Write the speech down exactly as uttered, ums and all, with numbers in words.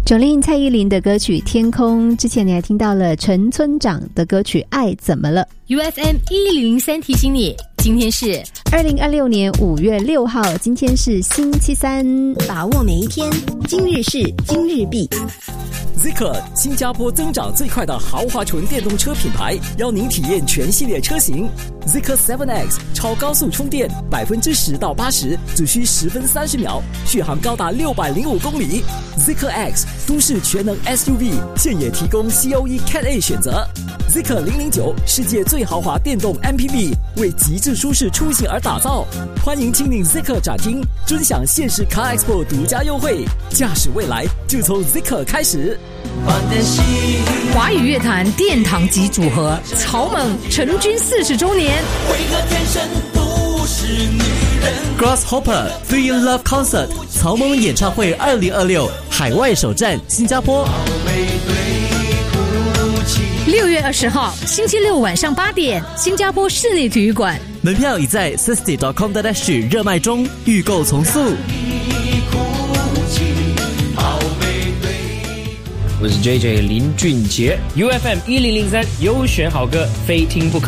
Jolin 蔡依林的歌曲《天空》，之前你还听到了陈村长的歌曲《爱怎么了》。 U F M 一零零三提醒你，今天是二零二六年五月六号，今天是星期三， 把握每一天，今日事今日毕。 Zeekr 新加坡增长最快的豪华纯电动车品牌，邀您体验全系列车型。Zeekr 七 X 超高速充电，百分之十到八十只需十分三十秒，续航高达六百零五公里。Zeekr X 都市全能 S U V， 现也提供 C O E Cat A 选择。Zeekr 零零九世界最豪华电动 M P V， 为极致舒适出行而打造。欢迎亲临 Zeekr 展厅，尊享限时 Car Expo 独家优惠，驾驶未来就从 Zeekr 开始。 华语乐坛殿堂级组合草蜢成军四十周年， 为何天生不是女人 Grasshopper Three in Love Concert 草蜢演唱会二零二六海外首站新加坡。 六月二十号星期六晚上八点，新加坡室内体育馆， 门票已在 sixty dot com dot s g 热卖中，预购从速。 我是 J J 林俊杰 ，U F M 一零零三优选好歌，非听不可。